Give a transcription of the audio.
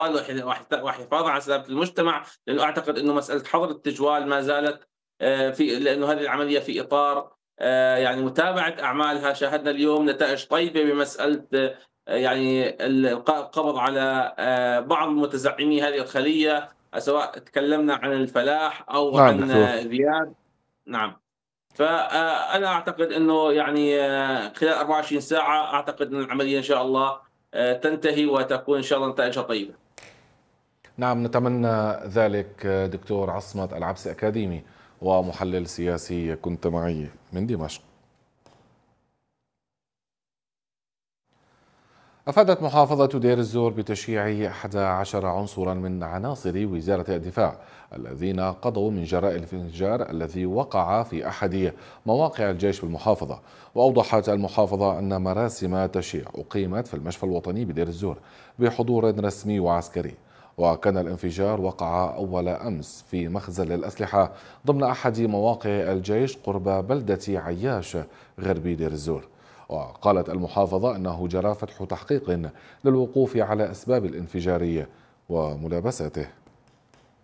وحفاظًا على سلامة المجتمع، لأنه أعتقد إنه مسألة حظر التجوال ما زالت لأنه هذه العملية في إطار يعني متابعة أعمالها. شاهدنا اليوم نتائج طيبة بمسألة يعني القبض على بعض متزعمي هذه الخلية، سواء تكلمنا عن الفلاح أو نعم عن دكتور. زياد. نعم. فأنا أعتقد إنه يعني خلال 24 ساعة أعتقد أن العملية إن شاء الله تنتهي وتكون إن شاء الله نتائجها طيبة. نعم نتمنى ذلك. دكتور عصمت العبسي، أكاديمي ومحلل سياسي، كنت معي من دمشق. أفادت محافظة دير الزور بتشييع 11 عنصرا من عناصر وزارة الدفاع الذين قضوا من جراء الانفجار الذي وقع في أحد مواقع الجيش بالمحافظة. وأوضحت المحافظة أن مراسم تشييع أقيمت في المشفى الوطني بدير الزور بحضور رسمي وعسكري. وكان الانفجار وقع أول أمس في مخزن للأسلحة ضمن أحد مواقع الجيش قرب بلدة عياش غربي دير الزور. وقالت المحافظة أنه جرى فتح تحقيق للوقوف على أسباب الانفجار وملابسته.